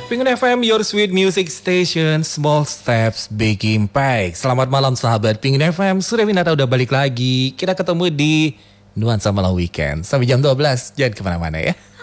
Pengen FM, your sweet music station, small steps, big impact. Selamat malam sahabat Pengen FM, Surya Winata udah balik lagi. Kita ketemu di Nuansa Malam Weekend. Sampai jam 12, jangan kemana-mana ya.